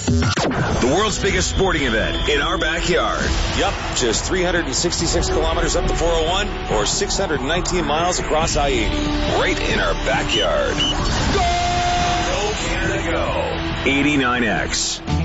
The world's biggest sporting event in our backyard. Yup, just 366 kilometers up the 401 or 619 miles across I-80. Right in our backyard. Go! Go Canada, go! 89X.